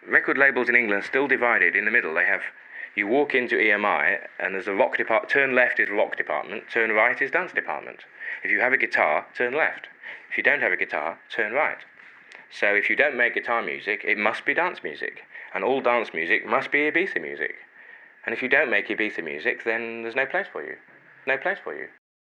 Record labels in England are still divided. In the middle, you walk into EMI and there's a rock department. Turn left is rock department, turn right is dance department. If you have a guitar, turn left. If you don't have a guitar, turn right. So if you don't make guitar music, it must be dance music. And all dance music must be Ibiza music. And if you don't make Ibiza music, then there's no place for you. No place for you.